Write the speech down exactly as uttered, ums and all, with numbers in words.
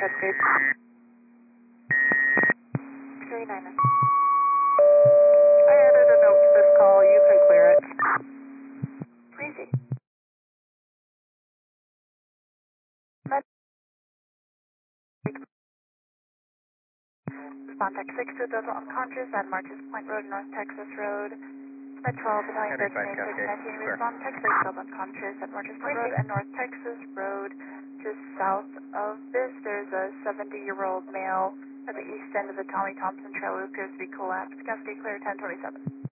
Cascade. thirty-nine. I added a note to this call. You can clear it. Crazy. Contact six two Delta unconscious at Marches Point Road, North Texas Road. Med twelve, Battalion thirteen, eight six nineteen, respond Texas Delta unconscious at Marches Point Road and North Texas Road. Just south of this, there's a seventy-year-old male at the east end of the Tommy Thompson Trail who appears to be collapsed. Cascade clear ten twenty-seven.